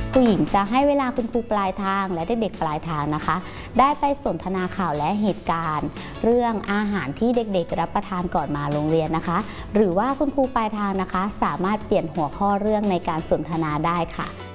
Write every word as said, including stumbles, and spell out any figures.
ครูหญิงจะให้เวลาคุณครูปลายทางและเด็กๆปลายทางนะคะได้ไปสนทนาข่าวและเหตุการณ์เรื่องอาหารที่เด็กๆรับประทานก่อนมาโรงเรียนนะคะหรือว่าคุณครูปลายทางนะคะสามารถเปลี่ยนหัวข้อเรื่องในการสนทนาได้ค่ะ